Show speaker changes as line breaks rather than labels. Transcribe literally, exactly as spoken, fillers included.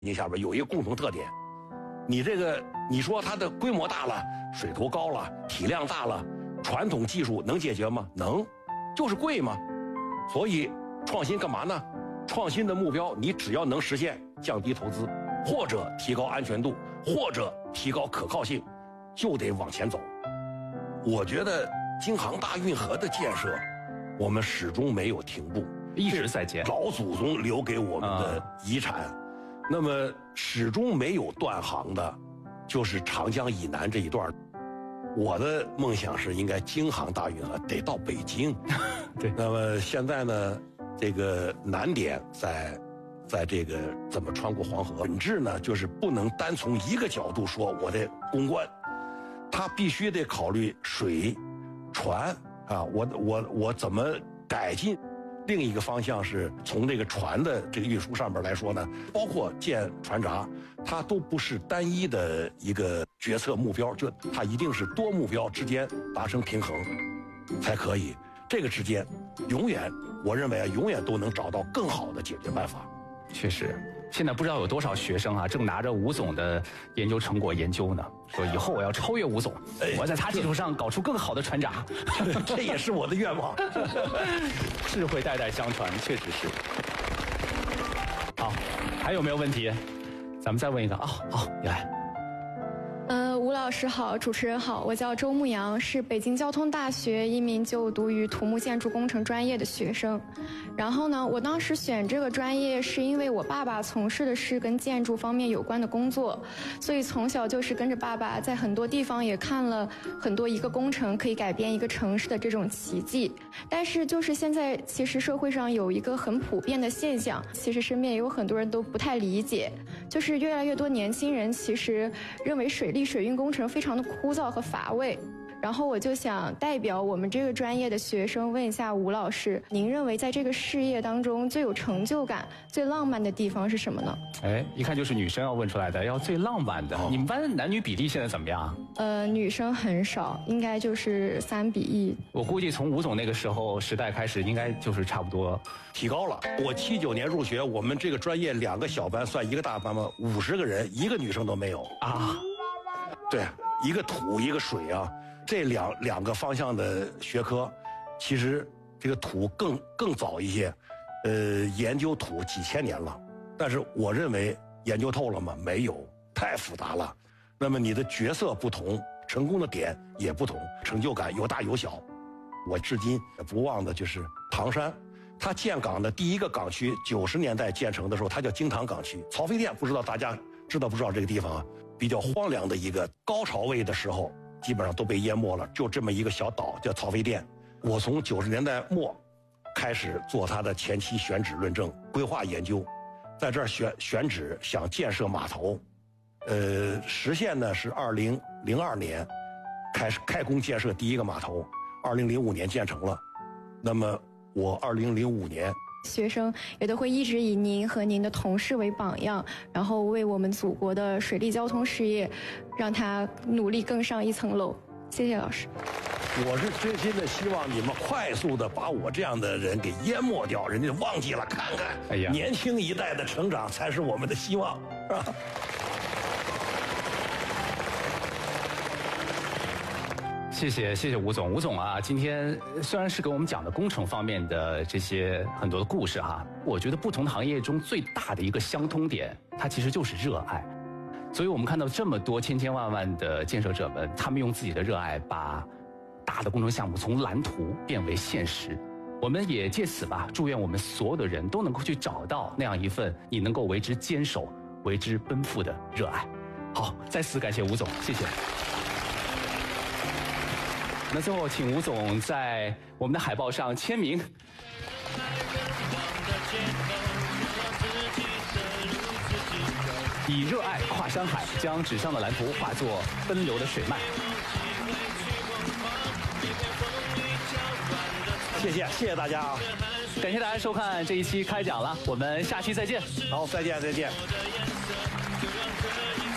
你下边有一个共同特点，你这个你说它的规模大了，水头高了，体量大了，传统技术能解决吗？能，就是贵嘛。所以创新干嘛呢？创新的目标，你只要能实现降低投资，或者提高安全度，或者提高可靠性，就得往前走。我觉得京杭大运河的建设，我们始终没有停步，
一直在建，
老祖宗留给我们的遗产。啊、那么始终没有断航的，就是长江以南这一段。我的梦想是应该京杭大运河得到北京。
对。
那么现在呢，这个难点在，在这个怎么穿过黄河。本质呢，就是不能单从一个角度说我的攻关，它必须得考虑水、船啊，我我我怎么改进。另一个方向是从这个船的这个运输上面来说呢，包括建船闸，它都不是单一的一个决策目标，就它一定是多目标之间达成平衡才可以。这个之间永远，我认为啊，永远都能找到更好的解决办法。
确实，现在不知道有多少学生啊，正拿着吴总的研究成果研究呢，说以后我要超越吴总，哎、我在他基础上搞出更好的船闸，
这也是我的愿望。
智慧代代相传，确实是。好，还有没有问题？咱们再问一个啊，好，你来。
呃，吴老师好，主持人好，我叫周牧阳，是北京交通大学一名就读于土木建筑工程专业的学生。然后呢，我当时选这个专业是因为我爸爸从事的是跟建筑方面有关的工作，所以从小就是跟着爸爸在很多地方也看了很多一个工程可以改变一个城市的这种奇迹。但是就是现在其实社会上有一个很普遍的现象，其实身边也有很多人都不太理解，就是越来越多年轻人其实认为水利水运工程非常的枯燥和乏味。然后我就想代表我们这个专业的学生问一下吴老师，您认为在这个事业当中最有成就感、最浪漫的地方是什么呢？
哎，一看就是女生要问出来的，要最浪漫的。哦、你们班男女比例现在怎么样？
呃，女生很少，应该就是三比一。
我估计从吴总那个时候时代开始，应该就是差不多
提高了。我七九年入学，我们这个专业两个小班算一个大班嘛，五十个人，一个女生都没有
啊。
对，一个土一个水啊。这两两个方向的学科，其实这个土更更早一些，呃，研究土几千年了，但是我认为研究透了吗？没有，太复杂了。那么你的角色不同，成功的点也不同，成就感有大有小。我至今也不忘的就是唐山，它建港的第一个港区，九十年代建成的时候，它叫京塘港区。曹妃甸不知道大家知道不知道这个地方啊？比较荒凉的一个，高潮位的时候。基本上都被淹没了，就这么一个小岛叫曹妃甸。我从九十年代末开始做它的前期选址论证、规划研究，在这儿选选址，想建设码头，呃，实现呢是二零零二年开始开工建设第一个码头，二零零五年建成了。那么我二零零五年。
学生也都会一直以您和您的同事为榜样，然后为我们祖国的水利交通事业，让它努力更上一层楼。谢谢老师。
我是真心的希望你们快速的把我这样的人给淹没掉，人家忘记了，看看，哎呀，年轻一代的成长才是我们的希望，是吧？
谢谢谢谢吴总，吴总啊，今天虽然是给我们讲的工程方面的这些很多的故事哈，我觉得不同的行业中最大的一个相通点，它其实就是热爱。所以我们看到这么多千千万万的建设者们，他们用自己的热爱把大的工程项目从蓝图变为现实。我们也借此吧，祝愿我们所有的人都能够去找到那样一份你能够为之坚守、为之奔赴的热爱。好，再次感谢吴总，谢谢。那最后，请吴总在我们的海报上签名。以热爱跨山海，将纸上的蓝图化作奔流的水脉。
谢谢，谢谢大家啊！
感谢大家收看这一期开讲了，我们下期再见。
好，再见，再见。